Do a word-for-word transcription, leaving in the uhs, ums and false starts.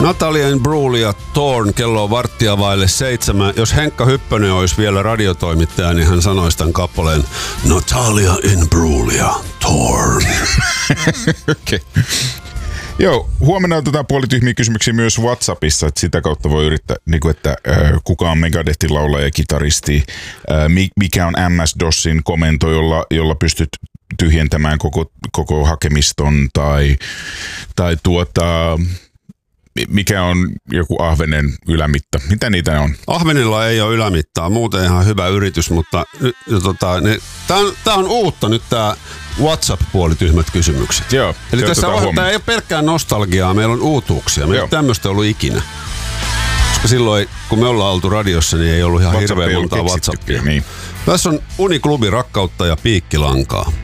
Natalia Imbruglia, Torn, kello on varttia vaille seitsemän. Jos Henkka Hyppönen olisi vielä radiotoimittaja, niin hän sanoisi tämän kappaleen Natalia Imbruglia, Torn. Okei. Okay. Joo, huomenna otetaan puolityhmiä kysymyksiä myös WhatsAppissa, että sitä kautta voi yrittää, niin kuin, että äh, kuka on Megadethin laulaja ja kitaristi, äh, mikä on M S-DOSin komento, jolla, jolla pystyt tyhjentämään koko, koko hakemiston, tai, tai tuota, mikä on joku ahvenen ylämitta. Mitä niitä on? Ahvenilla ei ole ylämittaa, muuten ihan hyvä yritys, mutta tota, tämä on, on uutta nyt tämä WhatsApp-puolityhmät kysymykset. Joo, eli tässä on, tämä ei ole pelkkää nostalgiaa, meillä on uutuuksia. Meillä ei ole tämmöistä ollut ikinä. Koska silloin, kun me ollaan oltu radiossa, niin ei ollut ihan WhatsApp hirveän montaa WhatsAppia. Niin. Tässä on Uniklubi, rakkautta ja piikkilankaa.